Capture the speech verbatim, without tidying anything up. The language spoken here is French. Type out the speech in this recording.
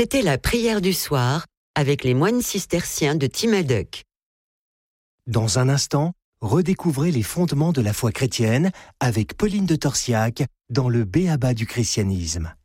C'était la prière du soir avec les moines cisterciens de Timaduc. Dans un instant, redécouvrez les fondements de la foi chrétienne avec Pauline de Torsiac dans le B A B A du christianisme.